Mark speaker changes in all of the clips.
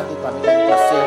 Speaker 1: oportunidade para mim placer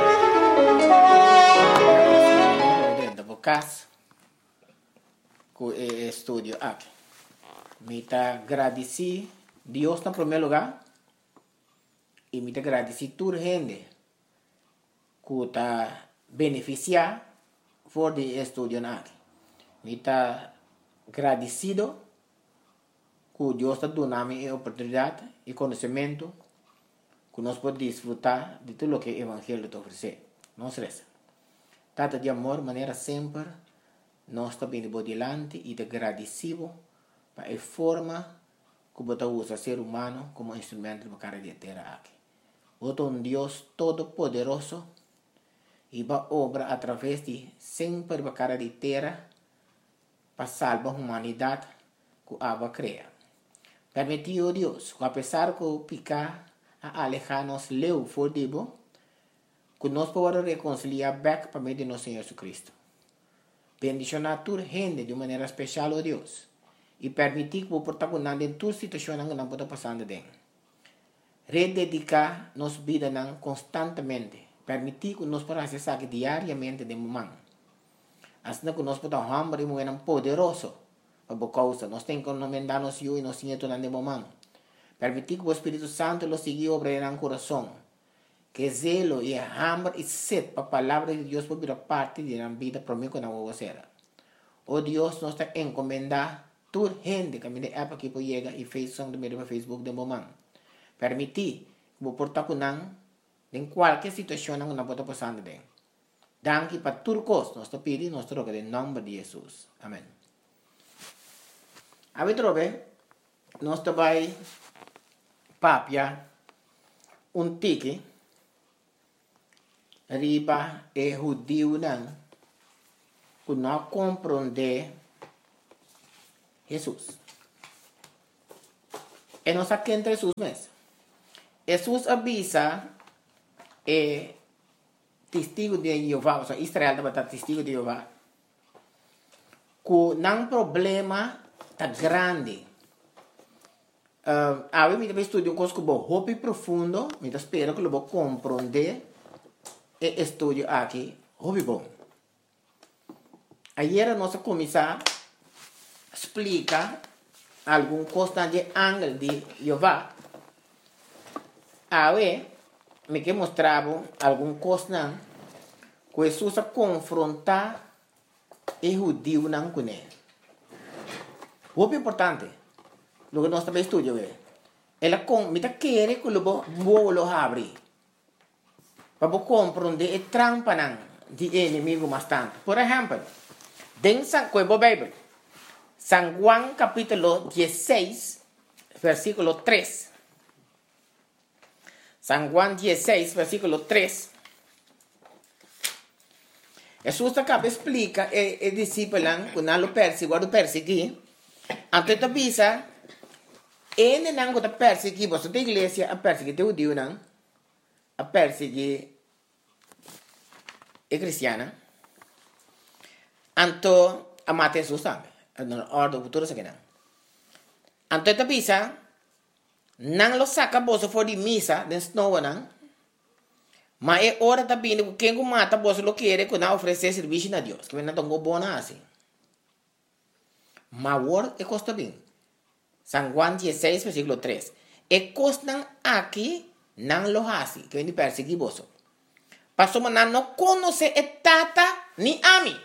Speaker 1: dentro da casa com o estúdio aqui. Me tá agradeci Deus em primeiro lugar e me tá agradeci toda gente que tá beneficiar por de estúdio aqui. Me tá agradecido que Deus está dando a mim a oportunidade e conhecimento que nós podemos desfrutar de tudo o que o Evangelho te oferece. Não estressa. Trata de amor, maneira sempre, nós estamos bem por delante e de agradecido para a forma que você usa o ser humano como instrumento para a terra aqui. Você é um Deus todo-poderoso e vai obra através de sempre para a terra para salvar a humanidade que a criar. Permitiu Deus, que apesar de picar a alejar-nos leu for dibo, que nós podemos reconciliar back para meio de nosso Senhor Jesus Cristo. Bendicionar toda gente de maneira especial, oh Deus, e permitir que o protagonista em toda situação que não pode passar dentro. Rededicar nossa vida constantemente, permitir que nós podamos acessar diariamente de momento. Assim que nós podemos hambre e moer poderoso, por causa nós temos que encomendar-nos e nós temos de momento. Permitir que o Espírito Santo lo siga obrando no coração. Que zelo e hambre e sede para a palavra de Deus por vir parte da vida para mim que não vou fazer. Oh Deus, nós está encomendar toda gente que me dê app aqui para chegar e fez som do meio do Facebook de momento. Permitir que o protagonista em qualquer situação que não pode passar dentro. Danke para tudo coisa, nós está pedindo, nós trocamos em nome de Jesus. Amém. A ver, nós vai papia tique riba e judeu que não compreende Jesus. E nós aqui entre Jesus mesmo. Jesus avisa testigo de Jeová, ou seja, Israel estava testigo de Jeová, que não problema tá grande. Eu me estudo um coisa que vou hopi profundo, me espero que eu vou compreender e estudo aqui, hopi bom. Ayer nós começar a explicar algum coisa de ángel de Jeová. Me que mostrava algum coisa que Jesus a confrontar o judeu não com ele. Muito importante, lo que nós também estudamos ela me quer que lo abrir para compreender a trampa de inimigo bastante. Por exemplo, dentro da Bíblia, San Juan capítulo 16, versículo 3. San Juan 16, versículo 3. Jesus acaba explica e discípulo que não lo persegui. Antes de avisa, ele não está perseguindo, você da igreja a perseguir o Deus, a perseguir a cristiana. Anto a matar Jesus também, na ordem futura se não. Antes de avisa, não lo saca você for de missa, de snow não. Mas é hora também que quem mata você lo quer que não oferecer serviço a Deus, que não tão bom assim. Mas agora é costa bem. San Juan 16, versículo 3. E costan aqui não lo hace, que vem de perseguir você. Pastor, mas não conhece a tata ni a mim.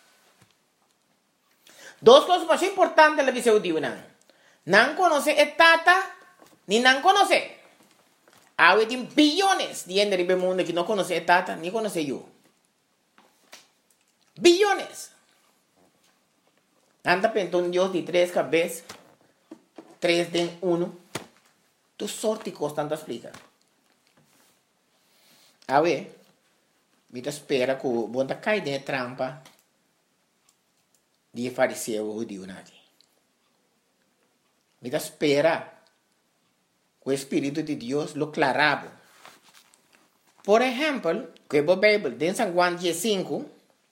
Speaker 1: Duas coisas mais importantes na visão de Deus. Não conhece a tata ni não conhece. Há bilhões de gente no mundo que não conhece a tata ni conhece eu. Bilhões. Anda pensando um Deus de 3 cabeças, 3 de 1. Tu sorte constante explica. Me espera que o bom cai de trampa de fariseu o judeu nadi. Me espera que o Espírito de Deus lo clarava. Por exemplo, que a Bíblia, em San Juan 15,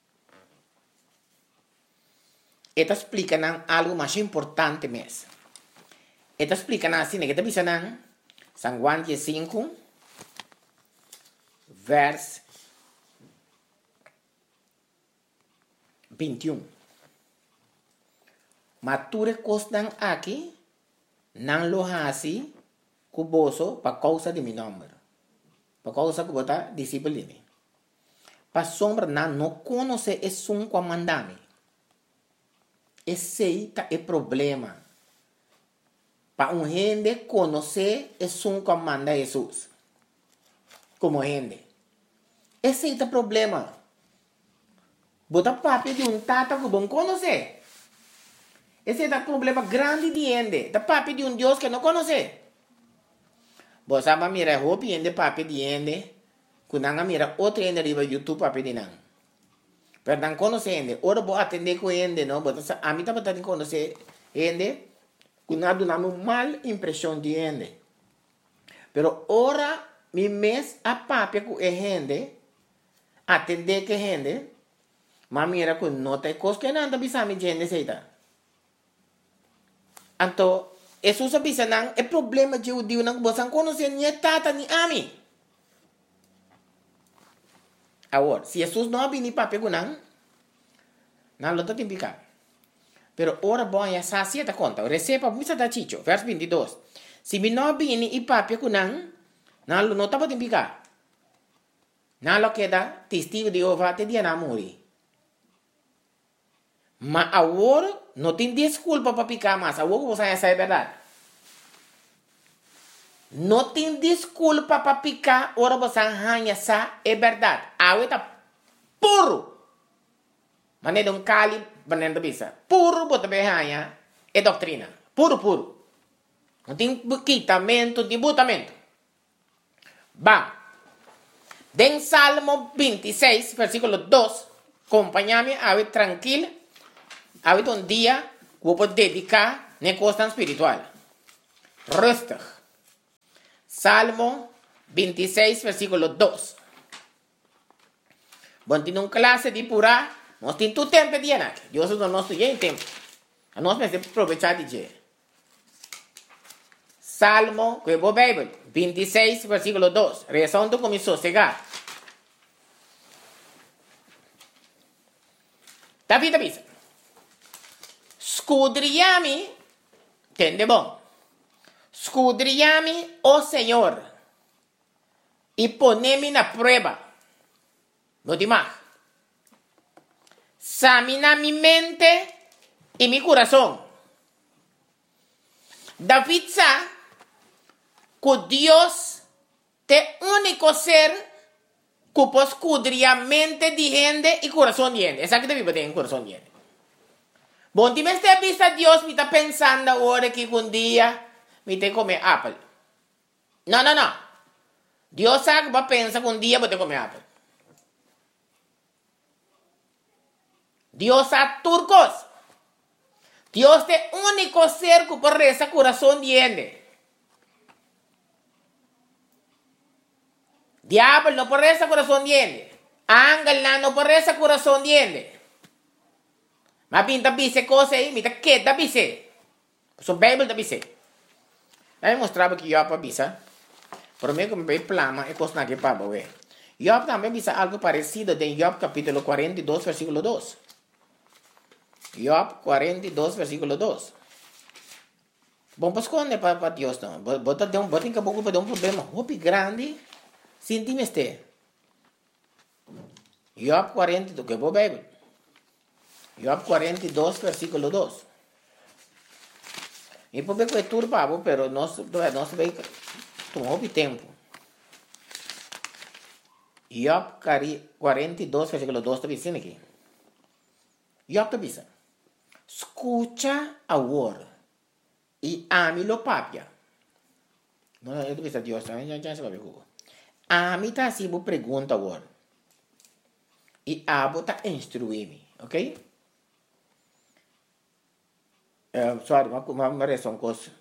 Speaker 1: esta explica algo mais importante mesmo. Esta explica assim, que está dizendo San Juan 15, vers 21. Mature costan aqui, não lo hasi, cuboso, para causa de mi nombre. Para causa que bota discípulo de mim. Para sombra, não conhece é um comandame. Esse aí é o problema. Para gente conhecer é um comanda Jesus. Como gente. Esse aí é o problema. Bota papo de tata que bom conhecer. Esse é o problema grande de gente. Da papo de Deus que não conhece. Você vai mirar roupa e gente papo de gente. Quando você mira outro gente riba YouTube papo de não. Pero não conhece gente. Ora vou atender com gente, não. A mim também tem que conhecer gente. Quando nós damos uma mal impressão de gente. Pero ora, mi mês a papo com gente. Atender com gente. Mas mira que não tem coisa que não bisa mi gente seita. Então, Jesus bisa nang é problema de judeu nang bosan conhecer nem tata nem ami. Agora, se Jesus não abrir papo com não lo tem picar. Pero ora bom ya sacia ta conta. Receba muita da chicho, vers 22. Se mi não abrir e papo com não lo não tá podem picar. Não lo queda testigo de Jeová te dia na morrer. Mas agora não tem desculpa para picar mais. Agora você já sabe a verdade. Não tem desculpa para picar. Agora você já sabe a verdade. Agora está puro. Mas não é um cali, mas não é bisa. Puro, você vai é doutrina. Puro. Não tem quitamento, não tem botamento. Vamos. Den Salmo 26, versículo 2. Acompanha-me, agora tranquilo. Ahorita un día voy a dedicar a cosa espiritual. Rustig. Salmo 26, versículo 2. Bueno, tiene una clase de pura. No tiene tu tiempo de llenar. Yo no estoy en tiempo. No me estoy aprovechando de Salmo, que es la Biblia, 26, versículo 2. Rezando con mi sosegado. David avisa. Scudriami, tende bom. Scudriami, oh Señor, y ponemi na prueba. No demás. Examina mi mente y mi corazón. David sabe que Dios es el único ser que puede escudriar mente de gente y corazón de gente. Esa que David tiene corazón de gente. Bom, ti me está vista Dios, me está pensando ahora que un día me te comer apple. No. Dios sabe que va a pensar que un día voy a comer apple. Dios sabe turcos. Dios es el único ser que puede rezar corazón de gente. Diablo no puede rezar corazón de gente. Ángel no puede rezar corazón de gente. Mas pinta bise cosa aí, me tá quieta bise. So Bible da bise. Aí mostrava que Job bisa. Por meio que me plama e coisa que para ver. Job também bisa algo parecido em Job capítulo 42, versículo 2. Job 42, versículo 2. Bom, pues esconde para Deus não. Bota em caboclo para dar um problema. Hopi grande. Sintime este. Job 42, que é a Bíblia. Job 42, versículo 2. E por que é turbado, pero nós vai tomar tempo. Job 42, versículo 2 está dizendo aqui. Job está dizendo: escucha agora e ame-lo papia. Não, eu estou dizendo, Deus, já se vai ver. Ame está assim, vou perguntar agora. E abo está instruir-me, ok? Sorry, uma reação coisa.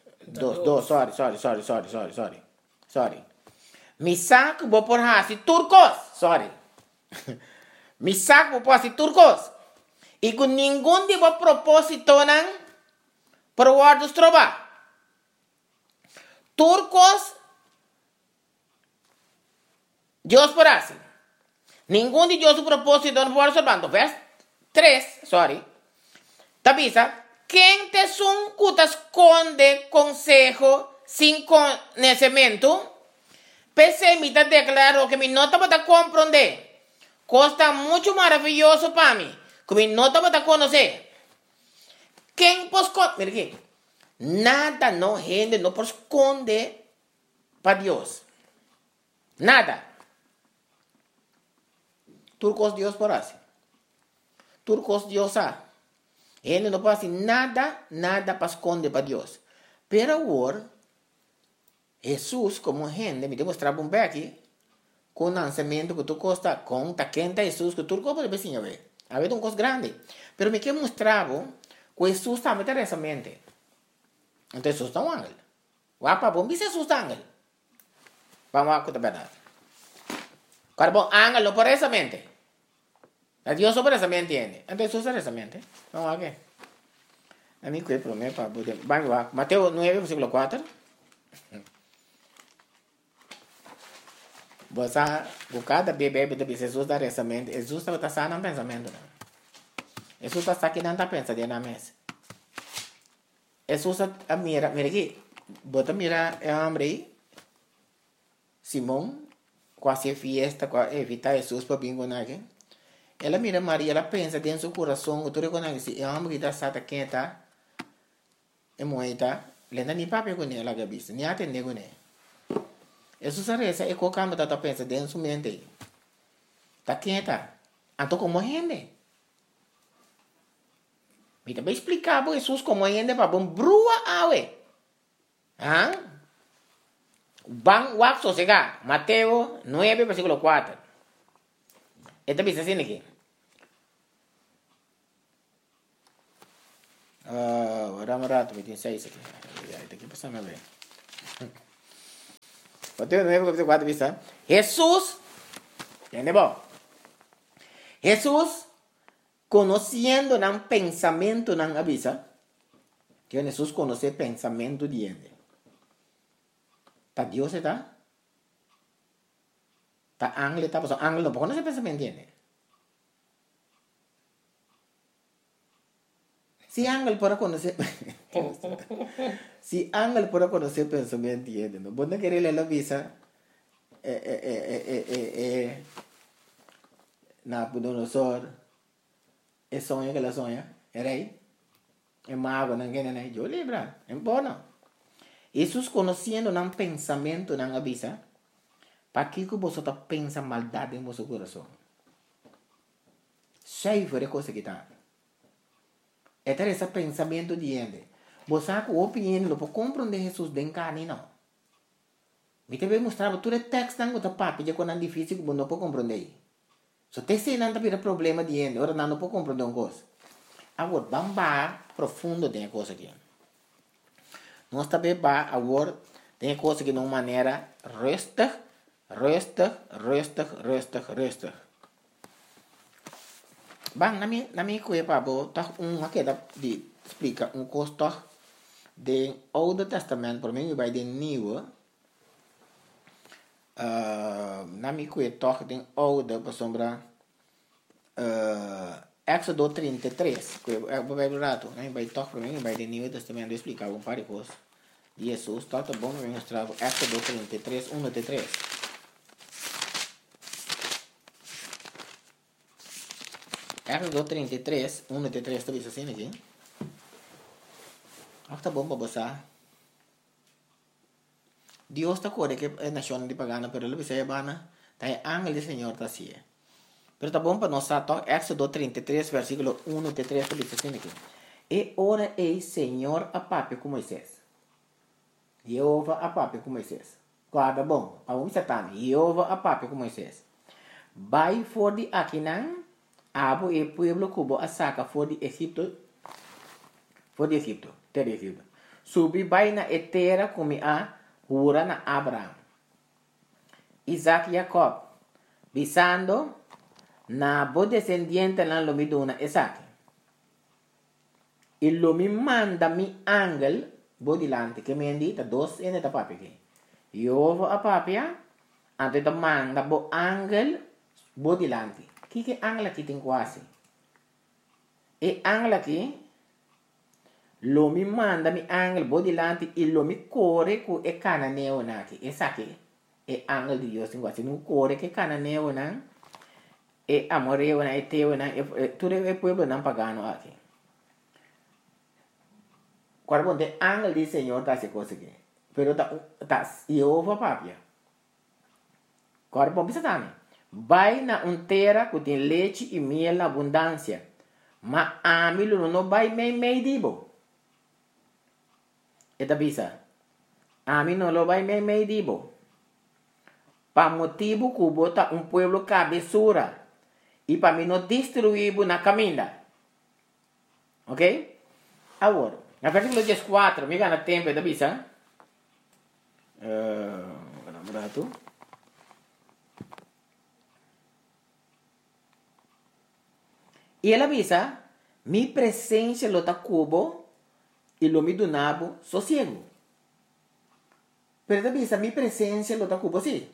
Speaker 1: Sorry. Mi saco vou por assim turcos. Sorry. Mi saco vou por assim turcos. E com nenhum de vos propósito não por guardos trova. Turcos Dios por así. Ningún de Dios su propósito no puede observando. Vers 3, sorry. Tabisa, ¿quién te son que esconde consejo sin conocimiento? Pese me te declaro que mi nota para comprender. Costa mucho maravilloso para mí. Que mi nota para conocer. ¿Quién pues mira aquí. Nada no gente no esconde para Dios. Nada. Turcos Dios por así. Turcos Dios a. Ele não pode nada para esconder para Deus. Pero agora, Jesus, como gente, me demonstrava um aqui, com o lançamento que tu costa, com a quenta Jesus, que tu pode ver, a ver. A ver, um coisa grande. Pero me que mostrava que Jesus também tem essa mente. Então, Jesus é um ángel. Wapa, bom, Jesus é um ángel. Vamos a contar a verdade. Claro, bom, ángel não por essa mente. Dios sobre esa mente entiende. Entonces usa esa mente. Vamos a ver. A mí que promete para poder. Vamos a Mateo 9, versículo 4. Você cada bebê de Jesus da essa mente. Jesus está passando no pensamento. Jesus está aqui não está pensando na mesa. Jesus a mira aqui. Bota mira é homem aí. Simão, quase fiesta, evitar Jesus para bingo aqui. Ela mira Maria, ela pensa dentro do seu coração, tu reconhece, é a homem que está sata quenta, é moita, lenda nem papel com ela, gabis, nem atende com ela. Isso saresa é qualquer coisa que pensa dentro do seu mente. Tá quenta, então como rende? Me também explicar para Jesus como rende para bom brua awe. Ah? Bang wak sosega, Mateo 9, versículo 4. Esta bisa sini aqui. Rato, 26 aqui. Esta aqui passa a ver. Mateo 9, versículo 4, bisa. Jesus, entende bom? Jesus, conhecendo o pensamento não avisa. Que Jesus conhece o pensamento de ele. Tá Deus está? Tá ángel, tá pessoa. Ángel não pode conhecer o pensamento dele. Se ángel pode conhecer... Se ángel pode conhecer o pensamento dele, não pode querer ela visa... Nabucodonosor... É sonho que ela sonha. É rei. É mago, não quer nem. Eu lembro. É bom, não. Jesus conhecendo o pensamento não avisa... Para que você pensa maldade em seu coração? Cheio de coisa que está. É ter esse pensamento de ele. Você com a opinião não pode compreender Jesus de carne, não. Me também mostrava todo o texto não está papo, já quando é difícil que você não pode compreender. Se você não tem problema de ele, ora não pode compreender uma coisa. Agora, vamos profundo tem a coisa aqui. Nós também agora tem a coisa que de uma maneira rustig. Bang, nami kuya pa bo, toch makita di explica costo do Oude Testamento, por mim vai de Nieuwe. Nami kuya toch de Oude, por sombra Éxodo 33, kuya vai rato, né? Vai toch por mim vai de Nieuwe Testamento explicar par de coisas de Jesus, tá bom, me mostrar Éxodo 33, 1-3. Éxodo 33, 1-3, está visto assim aqui? Tá bom para você. Deus está corre que é nação de pagana, pero ele vai bana, tá ángel do Senhor tá assim. Pero tá bom para nós tá Éxodo 33, versículo 1-3, está visto assim aqui. E ora ei Senhor a papi com Moisés. Jeová a papi com Moisés. Guarda bom, para um satã, Jeová a papi com Moisés. Vai for de Aquinan, Abo e pueblo cubo a saca for de Egipto, terra Egipto. Subi vai na etera como a hura na Abraham. Isaac e Jacob, visando na bo descendiente na lomiduna Isaac. E lo mi manda mi angel bo dilante que me indita dos ene ta papi que. Jehová a papia Antes te manda bo ángel bo dilante. Que ángel aqui tem quase? E ángel aqui, lo me manda mi ángel bo dilante e lo me corre com e cananeo naqui. Essa aqui é ángel de Deus tem quase. Não corre que cananeo não. E amoreo na e teu na tudo é pueblo não pagano aqui. Quando de ángel de Senhor tá se coisa aqui. Pero tá Jeová papia. Agora vamos pensar também. Vai na terra que tem leite e mel na abundância. Mas a mim não vai meio dibo. Eta bisa. A mim não vai meio dibo. Para motivo que bota pueblo cabeçura. E para mim não destruir na caminha. Ok? Agora, na versículo 14, me gana tempo, eta bisa. Berapa? E ela avisa, mi presença lo ta cubo e lo mi donabo sossego. Pero ela avisa, mi presença lo ta cubo sim.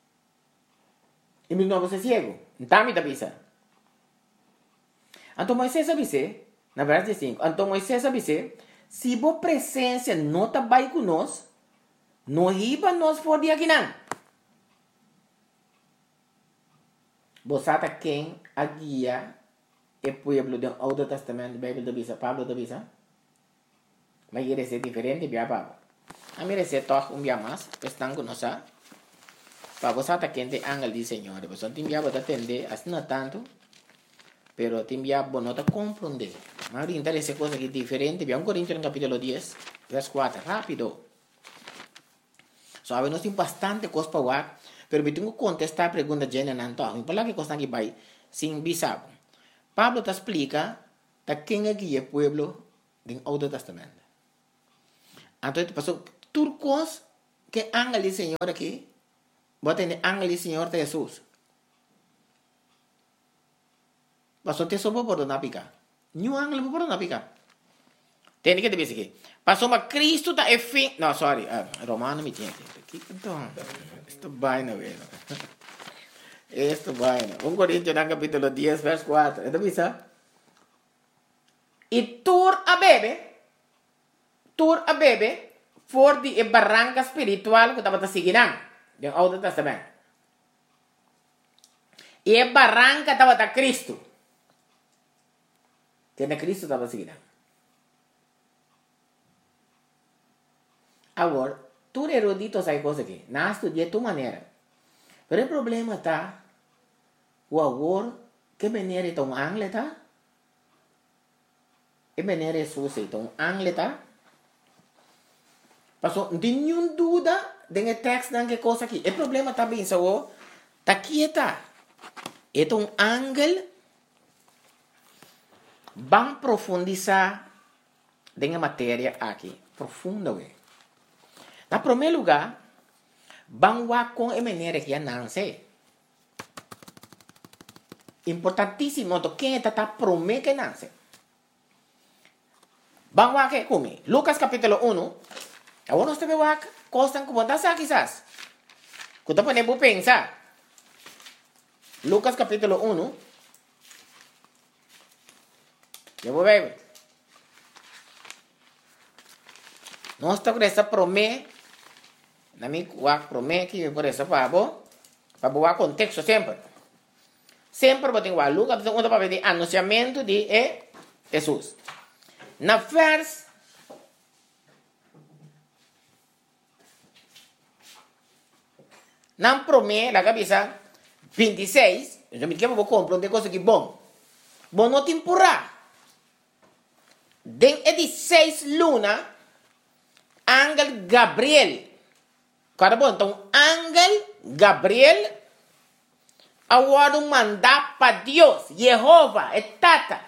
Speaker 1: E mi donabo sossego. Então me avisa. Então Moisés avisa, na verdade 5, então Moisés avisa, se bo presença não tá vai conosco, não riba nós for de aqui não. Bosata quem a guia e pueblo do Alto Testamento, Bíblia da Bisa, Pablo da Bisa. Mas ele é diferente, bia Pablo. A mim é toch bia mais, estão conosco. Para você tá quente ángel de Senhor, você tem bia para atender, assim não tanto, pero tem bia para não compreender. Mas interessa coisa que diferente, bia 1 Coríntios no capítulo 10, verso 4, rápido. Sabe, nós temos bastante coisa para falar, pero eu tenho que contestar a pergunta de Jenna Nanto. Me fala que coisa que vai sem bisabo. Pablo te explica de quem é que é o pueblo do Alto Testamento. Então, passou turcos que ángel do Senhor aqui, bota em ángel do Senhor de Jesus. Passou te sopa por não picar. Nenhum ángel por não picar. Tem que te dizer aqui. Passou mas Cristo tá é fim. Não, sorry. Romano me tinha aqui. Então, isto vai não é. Esto vaina. 1 Coríntios no capítulo 10, verso 4. ¿Esto bisa? Y tur a bebe, for di barranca espiritual que estaba siguiendo del Alto Testamento. Y el barranca estaba de Cristo. Tiene Cristo estaba siguiendo. Ahora, tú erudito sabes cosas que no estudié de tu manera. Pero el problema está, o agora, que venere tão ángel tá? E venere Jesus tão ángel tá? Passou, não tem nenhuma dúvida de texto de que coisa aqui. O problema está bem, só tá quieta. É um ángel vamos profundizar na matéria aqui, profundo. Na primeiro lugar, vamos com a maneira que nasce. Importantíssimo, quem está promete que nasce. Vamos aqui comigo. Lucas capítulo 1. Agora nós temos aqui, coisas que podem ser quizás. Que você pode pensar. Lucas capítulo 1. Eu vou ver. Nós temos essa promessa. Na minha promessa que por essa para boa contexto sempre. Sempre vou ter que Lucas capítulo 1 para ver o anunciamento de Jesus. Na vers na promessa da cabeça 26, eu me quero vou compreender coisa que bom. Bom não te empurrar. Den 16 luna, ángel Gabriel. Cara bom, então ángel Gabriel agora mandar para Deus, Jeová, é tata.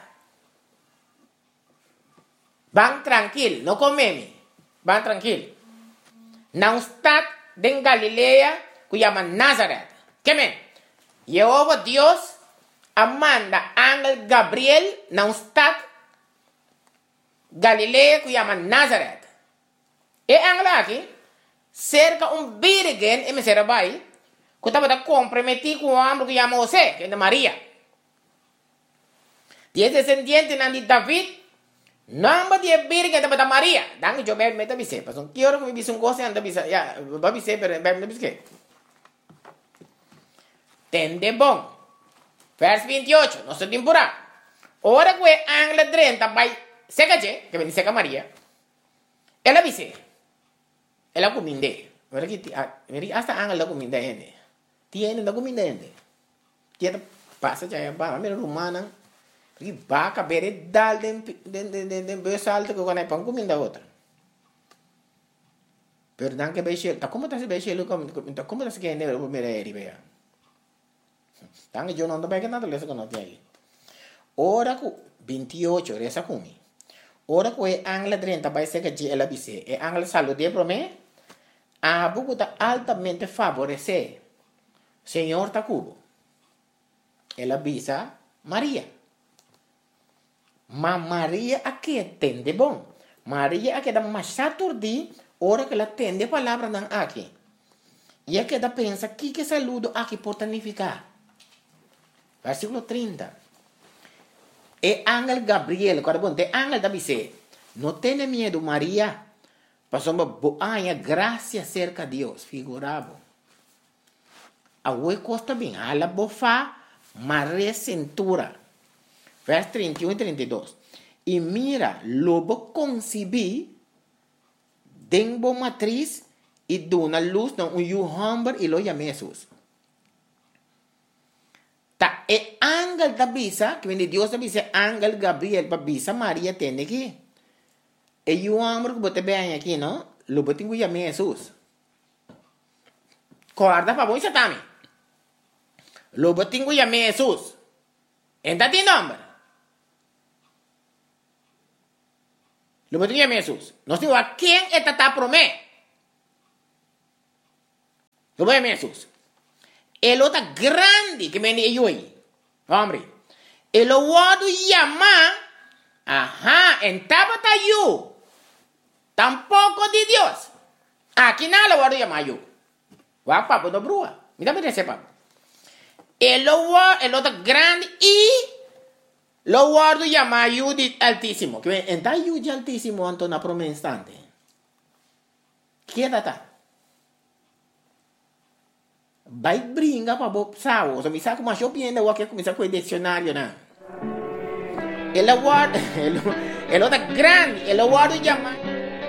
Speaker 1: Van tranquilo, não comeme. Van tranquilo. Não está em Galileia, que chama Nazaré. Que men? Jeová Deus manda ángel Gabriel, não está Galileia, que chama Nazaré. E ángel aqui, cerca virgem, e me será vai, Que estaba comprometido con un hombre que llama José, que es de María. Y ese descendiente de David, no de Virgen de María. Dan yo me meto a bice, pues un quiero que me bice un goce anda bice, ya, va a bice, pero me bice. Tende bon. Vers 28, no se temporada. Ora que Ángel 30 vai seca que me seca María. Ela bice. Ela cominde. Ora que hasta Ángel la cominde. Tiene la cominde. Tiene passa já ba, mira romana. E vaca bere dal de besalto que quando é pão comida outra. Pero dan que beixe, tá como tá se beixe como tá se que ne mera eri bea. Dan que eu não tô bem que nada lesa que não tem aí. Ora ku 28 resa kumi. Ora ku e Ángel 30 vai ser que ela bise. E Ángel saludé pro me. A buku tá altamente favorecer. Senhor tá cubo. Ela bisa Maria. Mas Maria aqui entende bom. Maria aqui dá mais saturdi, hora que ela entende a palavra não aqui. E aqui dá pensa que saludo aqui pode significar. Versículo 30. E Ángel Gabriel, quando bom, te Ángel da bice, não tenha medo Maria, passou boa graça cerca de Deus, figurado. A oi costa bem, a la bofa, Maria cintura. Vers 31 y 32. Y mira, lobo concebí, denbo matriz y dona luz, no un hombre y lo llamé Jesús. Ta e ángel da bisa, que viene Dios da bisa, ángel Gabriel, pa bisa María tiene aquí. E un hombre que bote vean aquí, ¿no? Lo bote que llamé Jesús. Guarda pa voy satami. Lo bote que llamé Jesús. ¿Entra ti nombre? Lo que dice Jesús. No digo a quién está promé. Lo que dice Jesús. El otro grande que me dijo ahí. Hombre. El otro llama. Ajá. En tabata yo. Tampoco de Dios. Aquí nada lo voy a llamar yo. Va papo no brua. Mira me dice papo. El otro grande y lo guardo llama Judith Altísimo. Que entra Judith Altísimo ante una promesa instante. ¿Qué data? Vai brinca para Bob Sao. So, mi sa como yo pienso que comienza con el diccionario, ¿no? El otro grande, el guardo llama